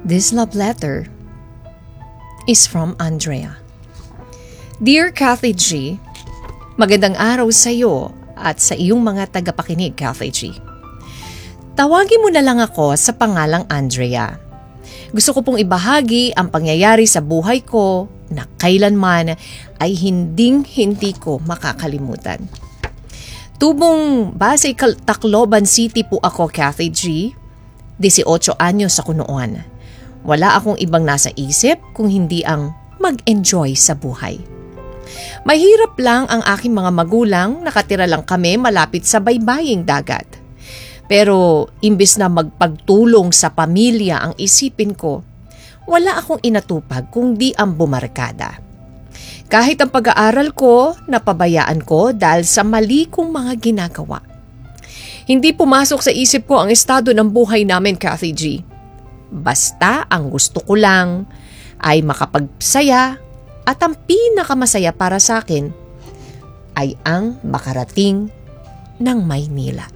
This love letter is from Andrea. Dear Kathy G, magandang araw sa iyo at sa iyong mga tagapakinig, Kathy G. Tawagin mo na lang ako sa pangalang Andrea. Gusto ko pong ibahagi ang pangyayari sa buhay ko na kailanman ay hindi ko makakalimutan. Tubong Pasay, Tacloban City po ako, Kathy G. 18 anyos ako noon. Wala akong ibang nasa isip kung hindi ang mag-enjoy sa buhay. Mahirap lang ang aking mga magulang, nakatira lang kami malapit sa baybaying dagat. Pero imbis na magpagtulong sa pamilya ang isipin ko, wala akong inatupag kundi ang bumarkada. Kahit ang pag-aaral ko, napabayaan ko dahil sa mali kong mga ginagawa. Hindi pumasok sa isip ko ang estado ng buhay namin, Kathy G. Basta ang gusto ko lang ay makapagsaya at ang pinakamasaya para sa akin ay ang makarating ng Maynila.